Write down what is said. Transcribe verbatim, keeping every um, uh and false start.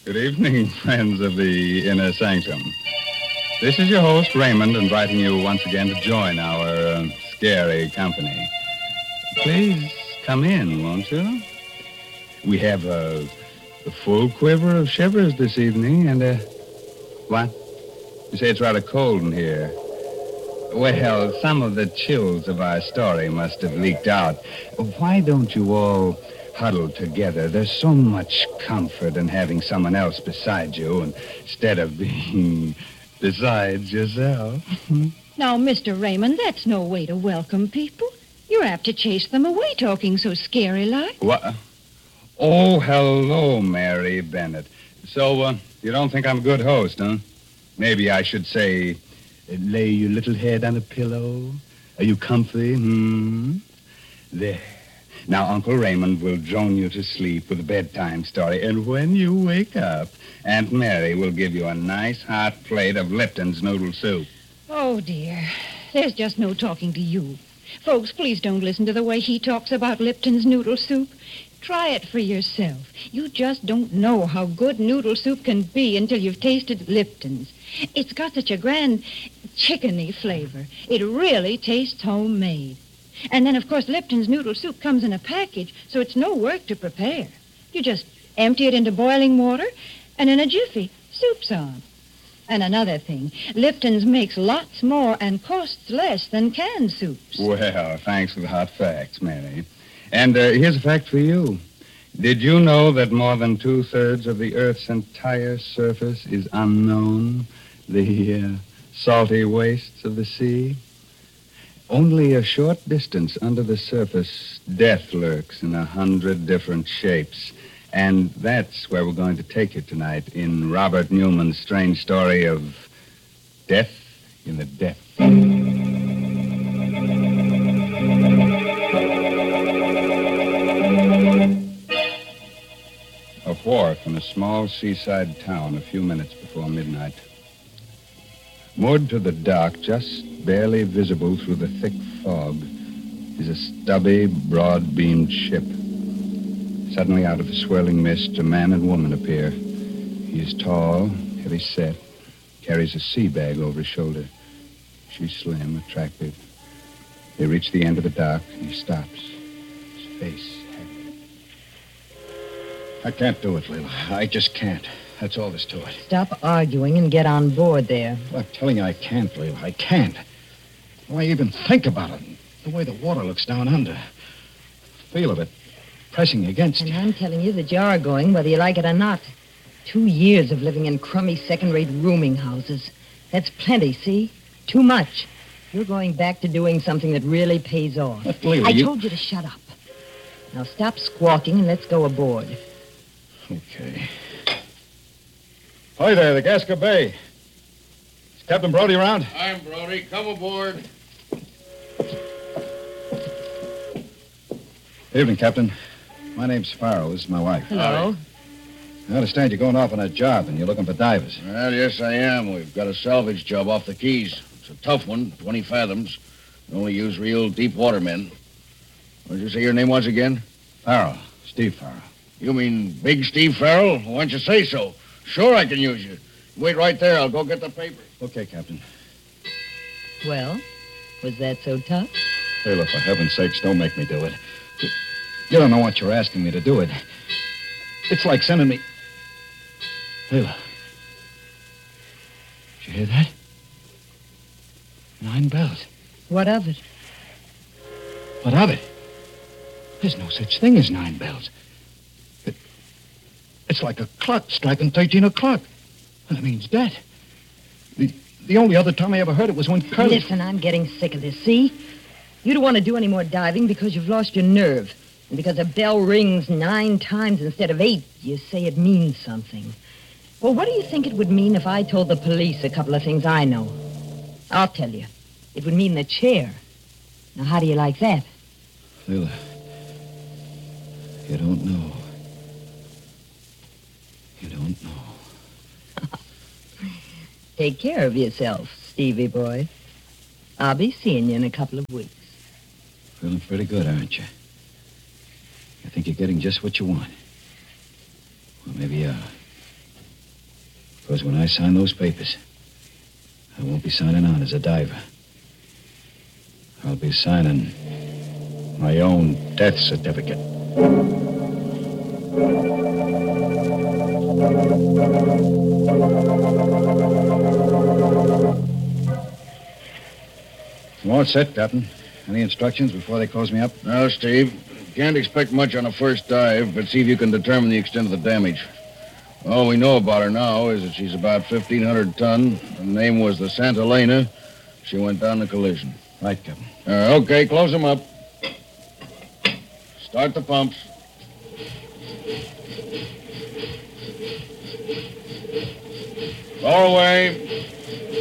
Good evening, friends of the Inner Sanctum. This is your host, Raymond, inviting you once again to join our uh, scary company. Please come in, won't you? We have uh, a full quiver of shivers this evening, and, uh, what? You say it's rather cold in here. Well, some of the chills of our story must have leaked out. Why don't you all huddle together? There's so much comfort in having someone else beside you instead of being besides yourself. Now, Mister Raymond, that's no way to welcome people. You're apt to chase them away talking so scary-like. What? Oh, hello, Mary Bennett. So, uh, you don't think I'm a good host, huh? Maybe I should say, lay your little head on a pillow. Are you comfy? Hmm? There. Now, Uncle Raymond will drone you to sleep with a bedtime story, and when you wake up, Aunt Mary will give you a nice hot plate of Lipton's noodle soup. Oh, dear. There's just no talking to you. Folks, please don't listen to the way he talks about Lipton's noodle soup. Try it for yourself. You just don't know how good noodle soup can be until you've tasted Lipton's. It's got such a grand chickeny flavor. It really tastes homemade. And then, of course, Lipton's noodle soup comes in a package, so it's no work to prepare. You just empty it into boiling water, and in a jiffy, soup's on. And another thing, Lipton's makes lots more and costs less than canned soups. Well, thanks for the hot facts, Mary. And uh, here's a fact for you. Did you know that more than two-thirds of the Earth's entire surface is unknown? The uh, salty wastes of the sea? Only a short distance under the surface, death lurks in a hundred different shapes. And that's where we're going to take you tonight in Robert Newman's strange story of Death in the Depths. A wharf in a small seaside town a few minutes before midnight. Moored to the dock, just barely visible through the thick fog, is a stubby, broad-beamed ship. Suddenly, out of the swirling mist, a man and woman appear. He is tall, heavy-set, carries a sea bag over his shoulder. She's slim, attractive. They reach the end of the dock, and he stops, his face haggard. I can't do it, Leila. I just can't. That's all there's to it. Stop arguing and get on board there. I'm telling you I can't, Leila. I can't. Why even think about it? The way the water looks down under. Feel of it pressing against And you. I'm telling you that you're going whether you like it or not. Two years of living in crummy second-rate rooming houses. That's plenty, see? Too much. You're going back to doing something that really pays off. But, Leila, I you... told you to shut up. Now stop squawking and let's go aboard. Okay. Hi there, the Gasca Bay. Is Captain Brody around? I'm Brody. Come aboard. Evening, Captain. My name's Farrow. This is my wife. Hello. I understand you're going off on a job and you're looking for divers. Well, yes, I am. We've got a salvage job off the Keys. It's a tough one, twenty fathoms. We only use real deep water men. What did you say your name was again? Farrow. Steve Farrow. You mean Big Steve Farrell? Why don't you say so? Sure, I can use you. Wait right there. I'll go get the paper. Okay, Captain. Well, was that so tough? Leila, for heaven's sakes, don't make me do it. You don't know what you're asking me to do it. It's like sending me... Leila. Did you hear that? Nine bells. What of it? What of it? There's no such thing as nine bells. It, it's like a clock striking thirteen o'clock. That means death. The, the only other time I ever heard it was when Curly... Listen, I'm getting sick of this, see? You don't want to do any more diving because you've lost your nerve. And because a bell rings nine times instead of eight, you say it means something. Well, what do you think it would mean if I told the police a couple of things I know? I'll tell you. It would mean the chair. Now, how do you like that? Leila, you don't know. You don't know. Take care of yourself, Stevie boy. I'll be seeing you in a couple of weeks. Feeling pretty good, aren't you? I think you're getting just what you want. Well, maybe, uh, Because when I sign those papers, I won't be signing on as a diver. I'll be signing my own death certificate. I'm all set, Captain. Any instructions before they close me up? No, Steve. Can't expect much on a first dive, but see if you can determine the extent of the damage. All we know about her now is that she's about fifteen hundred ton. Her name was the Santa Elena. She went down in a collision. Right, Captain. Uh, okay, close them up. Start the pumps. Lower away.